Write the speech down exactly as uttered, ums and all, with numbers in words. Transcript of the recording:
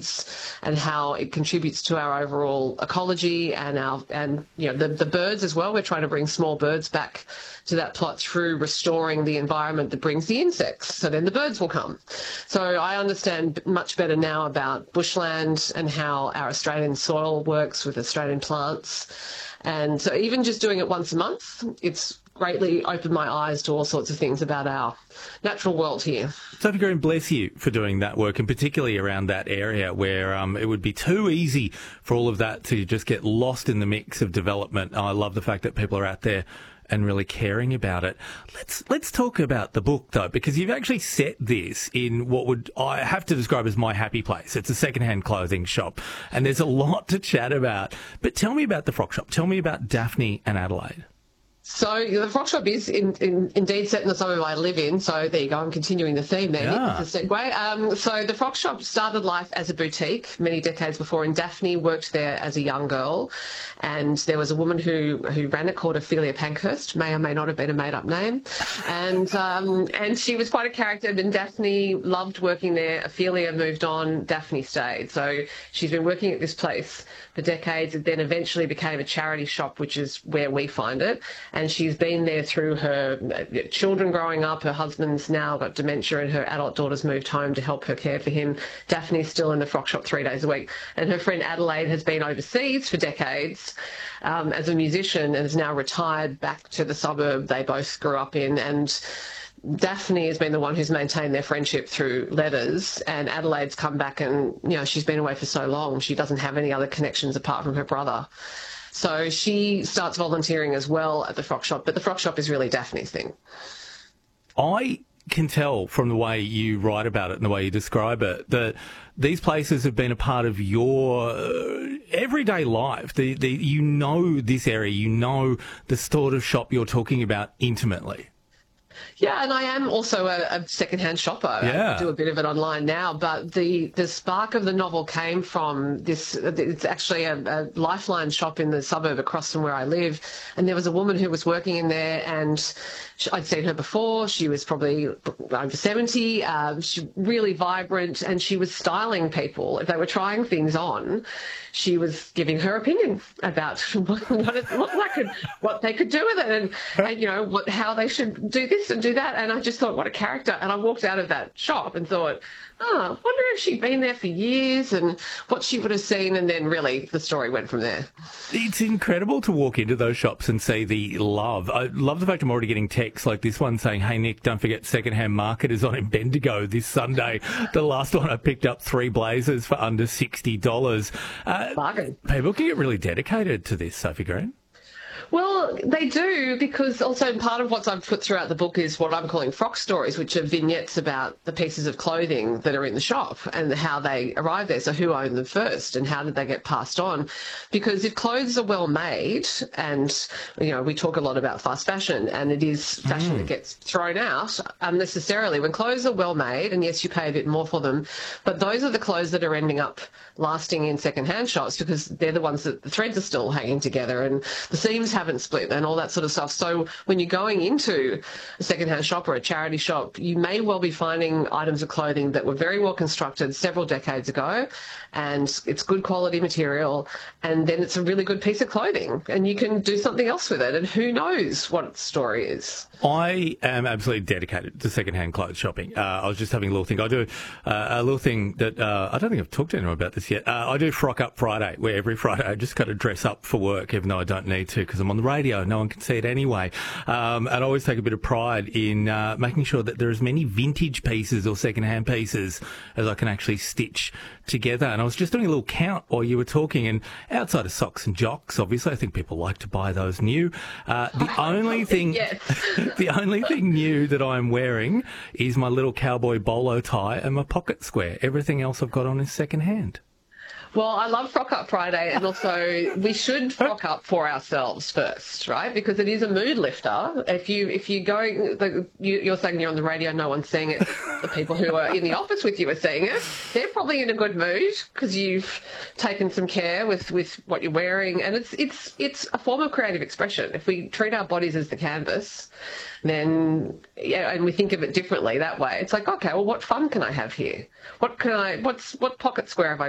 weeds and how it contributes to our overall ecology and our and you know the, the birds as well. We're trying to bring small birds back to that plot through restoring the environment that brings the insects, so then the birds will come. So I understand much better now about bushland and how our Australian soil works with Australian plants. And so even just doing it once a month, it's greatly opened my eyes to all sorts of things about our natural world here. Sophie Green, bless you for doing that work, and particularly around that area where um, it would be too easy for all of that to just get lost in the mix of development. I love the fact that people are out there and really caring about it. Let's let's talk about the book, though, because you've actually set this in what would I have to describe as my happy place. It's a second-hand clothing shop, and there's a lot to chat about. But tell me about the Frock Shop. Tell me about Daphne and Adelaide. So the Frock Shop is in, in, indeed set in the suburb I live in. So there you go. I'm continuing the theme there. Yeah. It's a segue. Um, so the Frock Shop started life as a boutique many decades before, and Daphne worked there as a young girl. And there was a woman who, who ran it called Ophelia Pankhurst, may or may not have been a made-up name. And um, and she was quite a character, and Daphne loved working there. Ophelia moved on, Daphne stayed. So she's been working at this place for decades. It then eventually became a charity shop, which is where we find it. And she's been there through her children growing up. Her husband's now got dementia and her adult daughter's moved home to help her care for him. Daphne's still in the Frock Shop three days a week. And her friend Adelaide has been overseas for decades um, as a musician and is now retired back to the suburb they both grew up in. And Daphne has been the one who's maintained their friendship through letters, and Adelaide's come back and, you know, she's been away for so long. She doesn't have any other connections apart from her brother. So she starts volunteering as well at the Frock Shop, but the Frock Shop is really Daphne's thing. I can tell from the way you write about it and the way you describe it that these places have been a part of your uh, everyday life. The, the, you know this area, you know the sort of shop you're talking about intimately. Yeah, and I am also a, a second-hand shopper. Yeah. I do a bit of it online now, but the, the spark of the novel came from this. It's actually a, a Lifeline shop in the suburb across from where I live, and there was a woman who was working in there, and I'd seen her before. She was probably over seventy, um, she really vibrant, and she was styling people. If they were trying things on, she was giving her opinion about what, what, it, what, they, could, what they could do with it, and, and you know what, how they should do this and do that. And I just thought, what a character. And I walked out of that shop and thought, oh, I wonder if she'd been there for years and what she would have seen. And then really the story went from there. It's incredible to walk into those shops and see the love. I love the fact I'm already getting texts like this one saying, hey, Nick, don't forget Secondhand Market is on in Bendigo this Sunday. The last one I picked up three blazers for under sixty dollars. Uh, Bargain. People can get really dedicated to this, Sophie Green. Well, they do, because also part of what I've put throughout the book is what I'm calling frock stories, which are vignettes about the pieces of clothing that are in the shop and how they arrive there. So who owned them first and how did they get passed on? Because if clothes are well made, and, you know, we talk a lot about fast fashion, and it is fashion mm. that gets thrown out unnecessarily. When clothes are well made, and yes, you pay a bit more for them, but those are the clothes that are ending up lasting in second-hand shops because they're the ones that the threads are still hanging together and the seams haven't split and all that sort of stuff. So when you're going into a second-hand shop or a charity shop, you may well be finding items of clothing that were very well constructed several decades ago, and it's good quality material, and then it's a really good piece of clothing, and you can do something else with it, and who knows what its story is. I am absolutely dedicated to second-hand clothes shopping. Uh, I was just having a little thing. I do uh, a little thing that uh, I don't think I've talked to anyone about this yet. Uh, I do Frock Up Friday, where every Friday I just kind of dress up for work, even though I don't need to because I'm on the radio. No one can see it anyway. Um, and I always take a bit of pride in uh, making sure that there are as many vintage pieces or second-hand pieces as I can actually stitch together. And I was just doing a little count while you were talking, and outside of socks and jocks, obviously, I think people like to buy those new. Uh, the only thing... Yes. The only thing new that I'm wearing is my little cowboy bolo tie and my pocket square. Everything else I've got on is second-hand. Well, I love Frock Up Friday, and also we should frock up for ourselves first, right? Because it is a mood lifter. If you if you going, the, you, you're saying you're on the radio, no one's seeing it. The people who are in the office with you are seeing it. They're probably in a good mood because you've taken some care with, with what you're wearing, and it's it's it's a form of creative expression. If we treat our bodies as the canvas, then yeah, and we think of it differently that way. It's like, okay, well, what fun can I have here? What can I? What's what pocket square have I